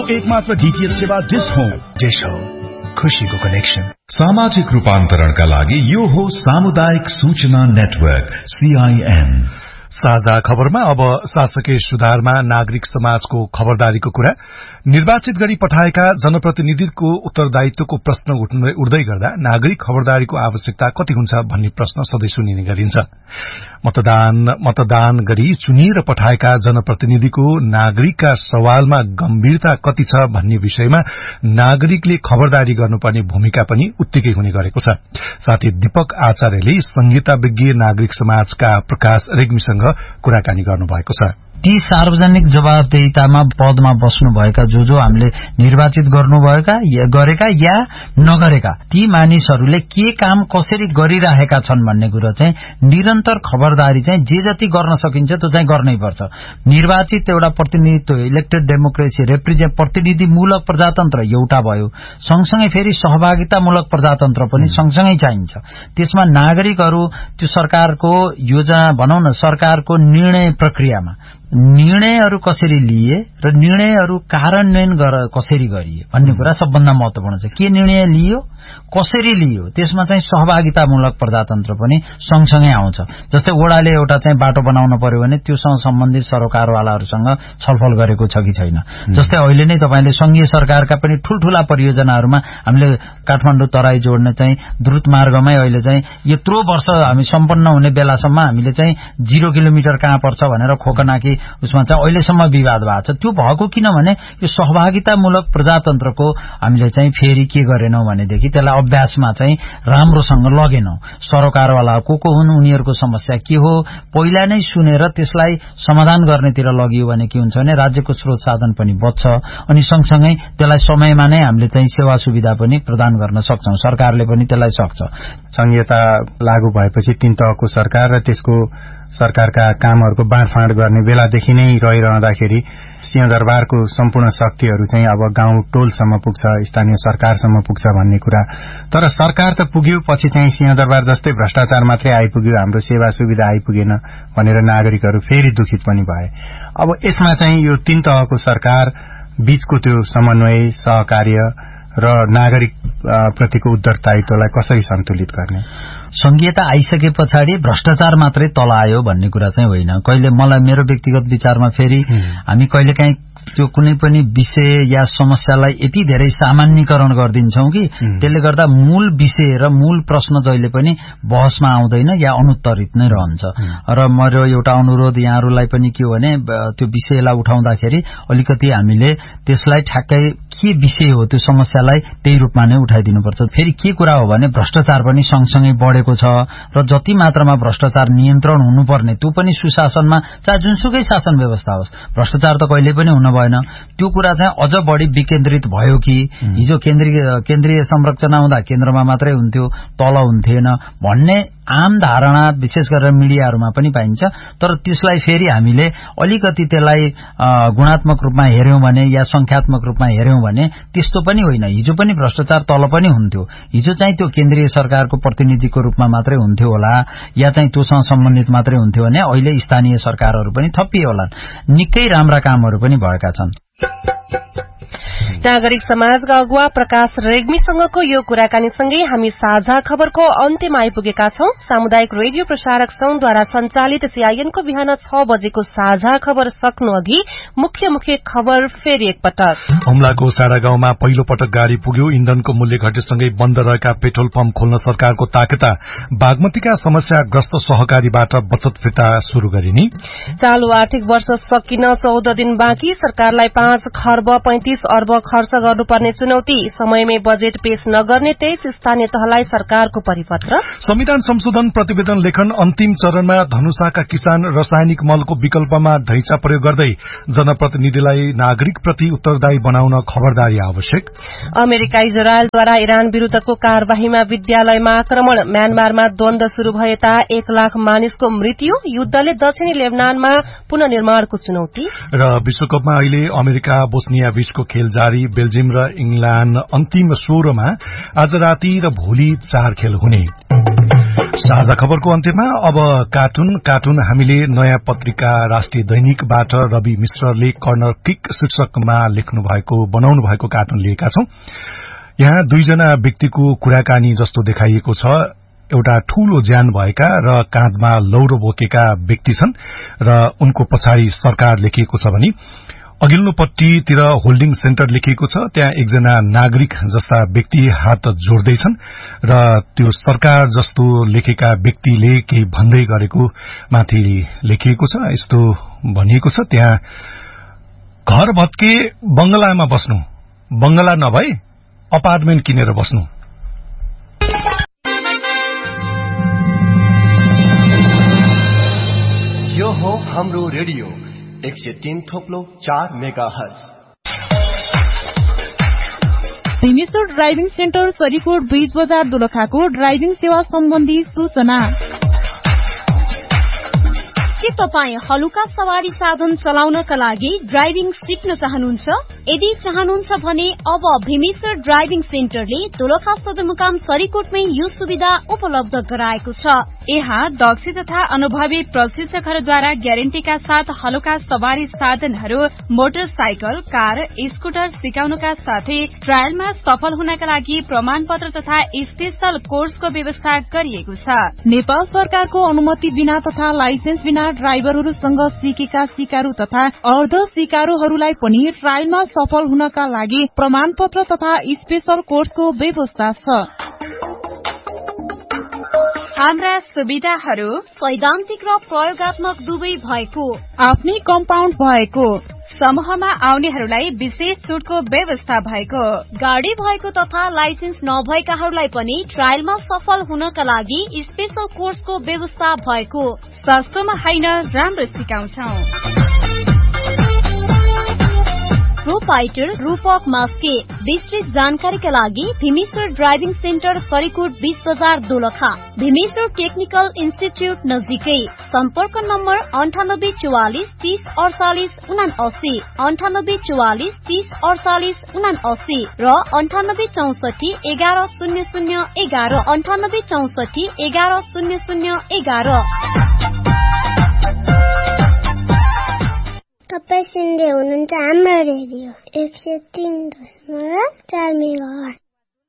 एकमात्र डीटीएच सेवा dish home. Dish home, खुशीको कनेक्सन। सामाजिक रूपान्तरणका लागि यो हो सामुदायिक सूचना नेटवर्क CIN। साझा खबरमा अब शासकीय सुधारमा नागरिक समाजको खबरदारीको कुरा। निर्वाचित गरी पठाएका जनप्रतिनिधिको उत्तरदायित्वको प्रश्न उठ्दै गर्दा नागरिक खबरदारीको आवश्यकता कति हुन्छ भन्ने प्रश्न सधैं सुनिने गरिन्छ। मतदान गरी चुनिएर पठाएका जनप्रतिनिधिको नागरिकका सवालमा गम्भीरता कति छ भन्ने विषयमा नागरिकले खबरदारी गर्नुपर्ने भूमिका पनि उत्तिकै हुने गरेको छ। साथै दीपक आचार्यले संहिताविज्ञ नागरिक समाजका प्रकाश रेग्मीसँग कुराकानी गर्नुभएको छ। ती सार्वजनिक जवाबदेहितामा पदमा बस्नुभएका जो हामीले निर्वाचित गरेका या नगरेका ती मानिसहरूले के काम कसरी गरिरहेका छन् भन्ने कुरा चाहिँ निरन्तर खबरदारी चाहिँ जे जति गर्न सकिन्छ त्यो चाहिँ गर्नै पर्छ। निर्वाचित एउटा प्रतिनिधित्व इलेक्टेड डेमोक्रेसी प्रतिनिधिमूलक प्रजातन्त्र एउटा भयो, सँगसँगै फेरि सहभागितामूलक प्रजातन्त्र पनि सँगसँगै चाहिन्छ। त्यसमा नागरिकहरू त्यो सरकारको योजना भनौं न सरकारको निर्णय प्रक्रियामा निर्णयहरू कसरी लिए र निर्णयहरू कार्यान्वयन कसरी गरिए भन्ने कुरा सबभन्दा महत्वपूर्ण छ। के निर्णय लियो, कसरी लियो, त्यसमा चाहिँ सहभागितामूलक प्रजातन्त्र पनि सँगसँगै आउँछ। जस्तै वडाले एउटा चाहिँ बाटो बनाउन पर्यो भने त्योसँग सम्बन्धित सरोकारवालाहरूसँग छलफल गरेको छ कि छैन। जस्तै अहिले नै तपाईले संघीय सरकारका पनि ठूलठूला परियोजनाहरूमा हामीले काठमाडौँ तराई जोड्ने चाहिँ द्रुत मार्गमै अहिले चाहिँ यत्रो वर्ष हामी सम्पन्न हुने बेलासम्म हामीले चाहिँ 0 किलोमिटर कहाँ पर्छ भनेर खोकनाकी उसमा चाहिँ अहिलेसम्म विवाद भएको छ। त्यो भएको किनभने यो सहभागितामूलक प्रजातन्त्रको हामीले चाहिँ फेरि के गरेनौं भनेदेखि त्यसलाई अभ्यासमा चाहिँ राम्रोसँग लगेनौं। सरोकारवाला को हुन्, उनीहरूको समस्या के हो पहिला नै सुनेर त्यसलाई समाधान गर्नेतिर लगियो भने के हुन्छ भने राज्यको स्रोत साधन पनि बच्छ अनि सँगसँगै त्यसलाई समयमा नै हामीले चाहिँ सेवा सुविधा पनि प्रदान गर्न सक्छौं। सरकारले पनि त्यसलाई सक्छ। संहिता लागू भएपछि 3 तहको सरकार र त्यसको सरकारका कामहरूको बाँडफाँड गर्ने बेलादेखि नै रहिरहँदाखेरि सिंहदरबारको सम्पूर्ण शक्तिहरू चाहिँ अब गाउँ टोलसम्म पुग्छ, स्थानीय सरकारसम्म पुग्छ भन्ने कुरा। तर सरकार त पुग्यो, पछि चाहिँ सिंहदरबार जस्तै भ्रष्टाचार मात्रै आइपुग्यो, हाम्रो सेवा सुविधा आइपुगेन भनेर नागरिकहरू फेरि दुखित पनि भए। अब यसमा चाहिँ यो 3 तहको सरकार बीचको त्यो समन्वय, सहकार्य र नागरिक प्रतिको उत्तरदायित्वलाई कसरी सन्तुलित गर्ने? संघीयता आइसके पछाडि भ्रष्टाचार मात्रै तल आयो भन्ने कुरा चाहिँ होइन। कहिले मलाई मेरो व्यक्तिगत विचारमा फेरि हामी कहिलेकाहीँ त्यो कुनै पनि विषय या समस्यालाई यति धेरै सामान्यीकरण गर्दिन्छौं कि त्यसले गर्दा मूल विषय र मूल प्रश्न जहिले पनि बहसमा आउँदैन या अनुत्तरित नै रहन्छ। र मेरो एउटा अनुरोध यहाँहरूलाई पनि के हो भने त्यो विषयलाई उठाउँदाखेरि अलिकति हामीले त्यसलाई ठ्याक्कै के विषय हो त्यो समस्यालाई त्यही रूपमा नै उठाइदिनुपर्छ। फेरि के कुरा हो भने भ्रष्टाचार पनि सँगसँगै बढेको छ र जति मात्रामा भ्रष्टाचार नियन्त्रण हुनुपर्ने त्यो पनि सुशासनमा चाहे जुनसुकै शासन व्यवस्था होस् भ्रष्टाचार त कहिले पनि हुन भएन। त्यो कुरा चाहिँ अझ बढी विकेन्द्रित भयो कि हिजो केन्द्रीय संरचना हुँदा केन्द्रमा मात्रै हुन्थ्यो, तल हुन्थेन भन्ने आम धारणा विशेष गरेर मिडियाहरूमा पनि पाइन्छ। तर त्यसलाई फेरि हामीले अलिकति त्यसलाई गुणात्मक रूपमा हेर्यौं भने या संख्यात्मक रूपमा हेर्यौं भने त्यस्तो पनि होइन। हिजो पनि भ्रष्टाचार तल पनि हुन्थ्यो, हिजो चाहिँ त्यो केन्द्रीय सरकारको प्रतिनिधिको रूपमा मात्रै हुन्थ्यो होला या चाहिँ त्योसँग सम्बन्धित मात्रै हुन्थ्यो भने अहिले स्थानीय सरकारहरू पनि थपिए होलान्। निकै राम्रा कामहरू पनि भएका छन्। नागरिक समाजका अगुवा प्रकाश रेग्मीसँगको यो कुराकानीसँगै हामी साझा खबरको अन्त्यमा आइपुगेका छौं। सामुदायिक रेडियो प्रसारक संघद्वारा संचालित CIN को बिहान 6 बजेको साझा खबर सक्नु अघि मुख्य खबर फेरि एकपटक। हुम्लाको सारा गाउँमा पहिलो पटक गाड़ी पुग्यो। इन्धनको मूल्य घटेसँगै बन्द रहेका पेट्रोल पम्प खोल्न सरकारको ताकेता। बागमतीका समस्याग्रस्त सहकारीबाट बचत फिर्ता शुरू गरिने। चालू आर्थिक वर्ष सकिन 14 दिन बाँकी, सरकारलाई 5 खर्ब 35 अर्ब खर्च गर्नुपर्ने चुनौती। समयमै बजेट पेश नगर्ने 23 स्थानीय तहलाई सरकारको परिपत्र। संविधान संशोधन प्रतिवेदन लेखन अन्तिम चरणमा। धनुषाका किसान रासायनिक मलको विकल्पमा ढैंचा प्रयोग गर्दै जनप्रतिनिधिलाई नागरिक प्रति उत्तरदायी बनाउन खबरदारी आवश्यक। अमेरिका इजरायलद्वारा इरान विरूद्धको कार्यवाहीमा विद्यालयमा आक्रमण। म्यानमारमा द्वन्द शुरू भएता 1 लाख मानिसको मृत्यु। युद्धले दक्षिणी लेबनानमा पुनर्निर्माणको चुनौती। र विश्वकपमा अहिले अमेरिका बोस्निया बीचको खेल जारी। बेल्जियम र इंग्ल्याण्ड अन्तिम 16 मा आज राति र भोलि 4 खेल हुने। साझा खबरको अन्त्यमा अब कार्टुन हामीले नयाँ पत्रिका राष्ट्रिय दैनिकबाट रवि मिश्रले कर्नर किक शीर्षकमा बनाउनु भएको कार्टुन लिएका छौं। यहाँ दुईजना व्यक्तिको कुराकानी जस्तो देखाइएको छ। एउटा ठूलो ज्यान भएका र काँधमा लौरो बोकेका व्यक्ति छन् र उनको पछाडि सरकार लेखिएको छ भने अघिल्लोपट्टितिर होल्डिङ सेन्टर लेखिएको छ। त्यहाँ एकजना नागरिक जस्ता व्यक्ति हात जोड्दैछन् र त्यो सरकार जस्तो लेखेका व्यक्तिले केही भन्दै गरेको माथि लेखिएको छ। यस्तो भनिएको छ, त्यहाँ घर भत्के बंगलामा बस्नु, बंगला नभए अपार्टमेन्ट किनेर बस्नु। यो हो हाम्रो radio 103.4 megahertz. Bhimeshwar driving centre Sarikot बीच बजार दोलखाको ड्राइभिङ सेवा सम्बन्धी सूचना। के तपाईँ हलुका सवारी साधन चलाउनका लागि ड्राइभिङ सिक्न चाहनुहुन्छ? यदि चाहनुहुन्छ भने अब भीमेश्वर ड्राइभिङ सेन्टरले दोलखा सदरमुकाम सरीकोटमै यो सुविधा उपलब्ध गराएको छ। यहाँ दक्ष तथा अनुभवी प्रशिक्षकहरूद्वारा ग्यारेन्टीका साथ हलुका सवारी साधनहरू, मोटरसाइकल, कार, स्कुटर सिकाउनका साथै ट्रायलमा सफल हुनका लागि प्रमाणपत्र तथा स्पेशल कोर्सको व्यवस्था गरिएको छ। नेपाल सरकारको अनुमति बिना तथा लाइसेन्स बिना ड्राइभरहरूसँग सिकेका सिकारु तथा अर्ध सिकारुहरूलाई पनि ट्रायलमा सफल हुनका लागि प्रमाणपत्र तथा स्पेशल कोर्सको व्यवस्था छ। हाम्रा सुविधाहरू सैद्धान्तिक र प्रयोगात्मक दुवै भएको, आफ्नै कम्पाउन्ड भएको, समूहमा आउनेहरूलाई विशेष छुटको व्यवस्था भएको, गाडी भएको तथा लाइसेन्स नभएकाहरूलाई पनि ट्रायलमा सफल हुनका लागि स्पेशल कोर्सको व्यवस्था भएको। सस्तोमा हैन, राम्रो सिकाउँछौं। प्रोपाइटर रूपक मास्के। विस्तृत जानकारीका लागि भीमेश्वर ड्राइभिङ सेन्टर सरीकोट 20 बजार दोलखा, भीमेश्वर टेक्निकल इन्स्टिच्युट नजिकै। सम्पर्क नम्बर 9844 30 48 79, 9844 30 48 79 र 9864 11 00 11, 9864 11 00 11। तपाईं सुन्दै हुनुहुन्छ हाम्रो रेडियो 103.4 मेगाहर्ज।